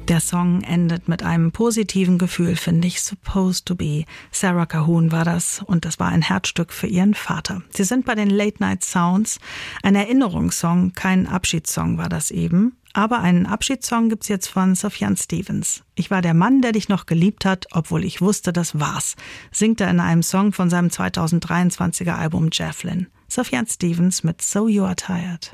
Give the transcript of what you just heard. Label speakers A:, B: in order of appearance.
A: Der Song endet mit einem positiven Gefühl, finde ich. Supposed to be. Sarah Cahoon war das und das war ein Herzstück für ihren Vater. Sie sind bei den Late Night Sounds. Ein Erinnerungssong, kein Abschiedssong war das eben. Aber einen Abschiedssong gibt's jetzt von Sufjan Stevens. Ich war der Mann, der dich noch geliebt hat, obwohl ich wusste, das war's, singt er in einem Song von seinem 2023er Album Javelin. Sufjan Stevens mit So You Are Tired.